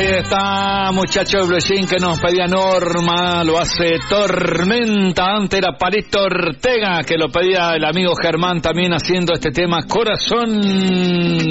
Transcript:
Ahí está, muchacho Blue Jean que nos pedía Norma, lo hace Tormenta. Antes era Palito Ortega que lo pedía el amigo Germán también haciendo este tema Corazón